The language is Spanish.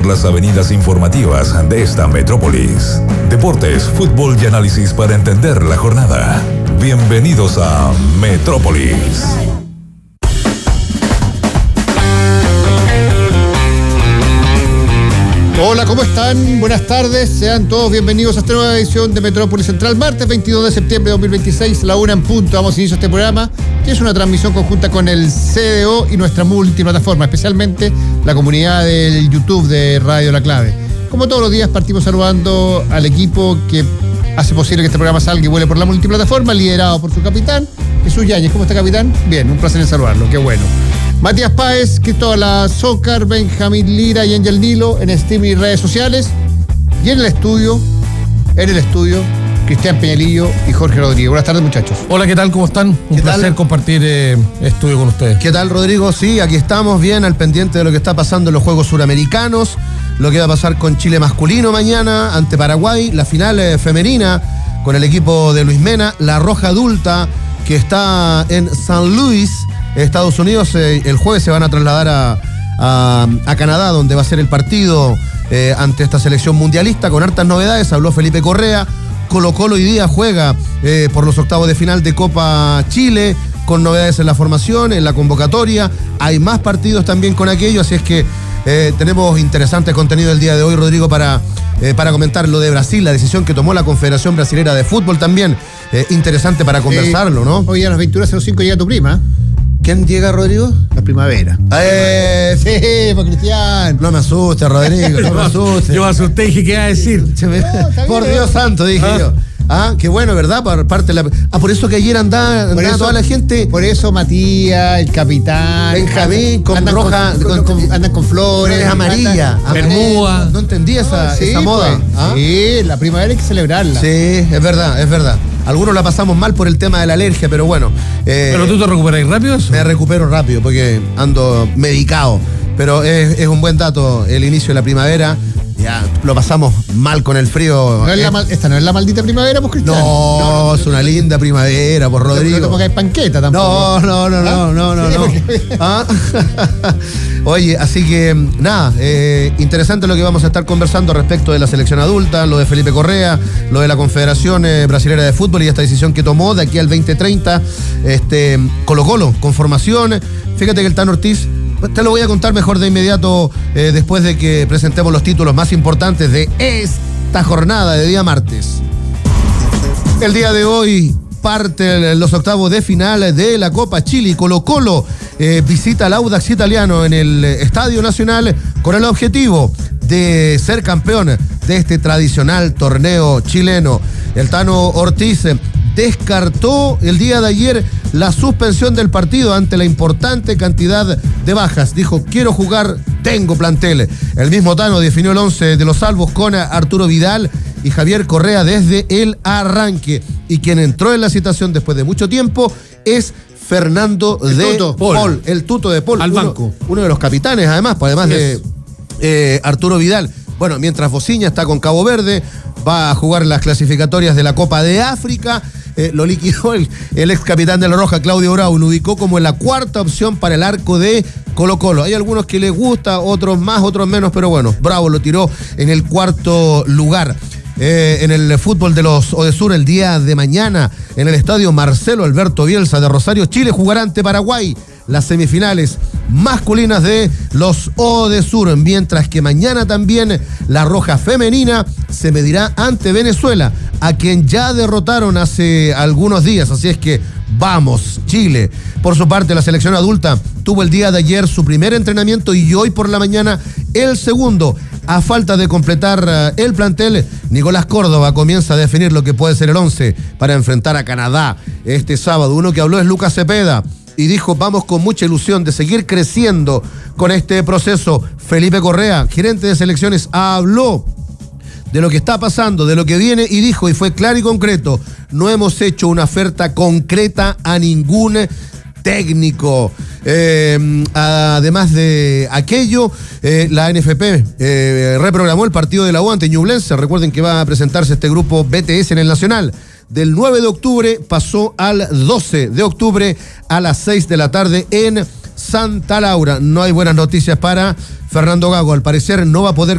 las avenidas informativas de esta metrópolis. Deportes, fútbol y análisis para entender la jornada. Bienvenidos a Metrópolis. Hola, ¿cómo están? Buenas tardes, sean todos bienvenidos a esta nueva edición de Metrópolis Central, martes 22 de septiembre de 2026, la 1 en punto. Damos inicio a este programa, que es una transmisión conjunta con el CDO y nuestra multiplataforma, especialmente la comunidad del YouTube de Radio La Clave. Como todos los días, partimos saludando al equipo que hace posible que este programa salga y vuele por la multiplataforma, liderado por su capitán, Jesús Yáñez. ¿Cómo está, capitán? Bien, un placer en saludarlo, qué bueno. Matías Páez, Cristóbal Zócar, Benjamín Lira y Ángel Nilo en Steam y redes sociales. Y en el estudio, Cristian Peñalillo y Jorge Rodríguez. Buenas tardes, muchachos. Hola, ¿qué tal? ¿Cómo están? Un placer compartir estudio con ustedes. ¿Qué tal, Rodrigo? Sí, aquí estamos bien al pendiente de lo que está pasando en los Juegos Suramericanos, lo que va a pasar con Chile masculino mañana ante Paraguay, la final femenina con el equipo de Luis Mena, la Roja Adulta que está en San Luis, Estados Unidos. El jueves se van a trasladar a Canadá, donde va a ser el partido ante esta selección mundialista con hartas novedades. Habló Felipe Correa. Colo-Colo hoy día juega por los octavos de final de Copa Chile, con novedades en la formación, en la convocatoria. Hay más partidos también con aquello, así es que tenemos interesante contenido el día de hoy, Rodrigo, para comentar lo de Brasil, la decisión que tomó la Confederación Brasilera de Fútbol también. Interesante para conversarlo, ¿no? Hoy a las 21:05 llega tu prima. ¿Quién llega, Rodrigo? La primavera. Sí, pues Cristian. No me asustes, Rodrigo, no me asustes. Yo me asusté y dije, ¿qué iba a decir? Por Dios santo, dije yo. Qué bueno, ¿verdad? Por parte de la... por eso que ayer andaba toda la gente. Por eso Matías, el capitán, Benjamín, con roja, andan con flores amarilla, bermuda. No entendí esa moda. Pues, sí, la primavera hay que celebrarla. Sí, es verdad. Algunos la pasamos mal por el tema de la alergia, pero bueno. ¿Pero tú te recuperas rápido eso? Me recupero rápido porque ando medicado. Pero es un buen dato el inicio de la primavera. Ya lo pasamos mal con el frío. Esta no es la maldita primavera, pues, Cristian. No, es una linda primavera, por Rodrigo. No te pongas panqueta tampoco. No. Oye, así que nada, interesante lo que vamos a estar conversando respecto de la selección adulta, lo de Felipe Correa, lo de la Confederación Brasilera de Fútbol y esta decisión que tomó de aquí al 2030, Colo-Colo, con formación. Fíjate que el Tan Ortiz, te lo voy a contar mejor de inmediato después de que presentemos los títulos más importantes de esta jornada de día martes. El día de hoy parten los octavos de final de la Copa Chile. Colo-Colo visita al Audax Italiano en el Estadio Nacional con el objetivo de ser campeón de este tradicional torneo chileno. El Tano Ortiz descartó el día de ayer la suspensión del partido ante la importante cantidad de bajas. Dijo, quiero jugar, tengo plantel. El mismo Tano definió el 11 de los salvos con Arturo Vidal y Javier Correa desde el arranque. Y quien entró en la citación después de mucho tiempo es Fernando de Paul, el tuto de Paul. Al banco. Uno de los capitanes, además de Arturo Vidal. Bueno, mientras Bociña está con Cabo Verde, va a jugar las clasificatorias de la Copa de África. Lo liquidó el ex capitán de la Roja, Claudio Bravo, lo ubicó como en la cuarta opción para el arco de Colo-Colo. Hay algunos que les gusta, otros más, otros menos, pero bueno, Bravo lo tiró en el cuarto lugar. En el fútbol de los Odesur, el día de mañana, en el estadio Marcelo Alberto Bielsa de Rosario, Chile jugará ante Paraguay las semifinales masculinas de los Odesur, mientras que mañana también la Roja femenina se medirá ante Venezuela, a quien ya derrotaron hace algunos días, así es que vamos, Chile. Por su parte, la selección adulta tuvo el día de ayer su primer entrenamiento y hoy por la mañana el segundo. A falta de completar el plantel, Nicolás Córdoba comienza a definir lo que puede ser el 11 para enfrentar a Canadá este sábado. Uno que habló es Lucas Cepeda y dijo, vamos con mucha ilusión de seguir creciendo con este proceso. Felipe Correa, gerente de selecciones, habló de lo que está pasando, de lo que viene y dijo, y fue claro y concreto, no hemos hecho una oferta concreta a ningún técnico. Además de aquello, la NFP reprogramó el partido de la U ante Ñublense. Recuerden que va a presentarse este grupo BTS en el Nacional. Del 9 de octubre pasó al 12 de octubre a las 6 de la tarde en Santa Laura. No hay buenas noticias para Fernando Gago. Al parecer no va a poder